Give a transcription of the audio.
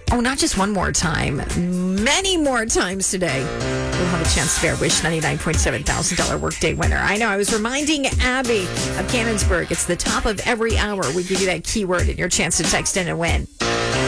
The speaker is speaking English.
Oh, not just one more time. Many more times today. We'll have a chance to bear Wish $99.7 thousand workday winner. I know. I was reminding Abby of Cannonsburg. It's the top of every hour. We give you that keyword and your chance to text in and win.